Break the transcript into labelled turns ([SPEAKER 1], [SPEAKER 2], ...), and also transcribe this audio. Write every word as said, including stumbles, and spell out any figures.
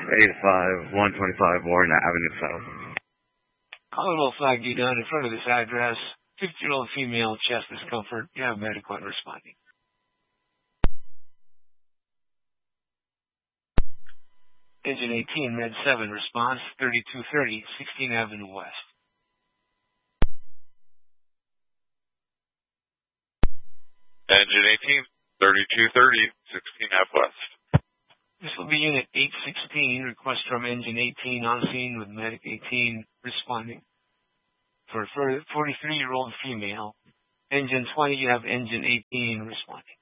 [SPEAKER 1] eight five, one twenty-five Warren Avenue South.
[SPEAKER 2] Colorado flag you down in front of this address. fifty-year-old female, chest discomfort. You have Mediquat responding. Engine eighteen, Med seven, response thirty-two thirty, sixteenth Avenue West.
[SPEAKER 3] Engine eighteen, thirty-two thirty, sixteenth Avenue West.
[SPEAKER 2] This will be Unit eight sixteen, request from Engine eighteen on scene with Medic eighteen responding. For a forty-three-year-old female, Engine twenty, you have Engine eighteen responding.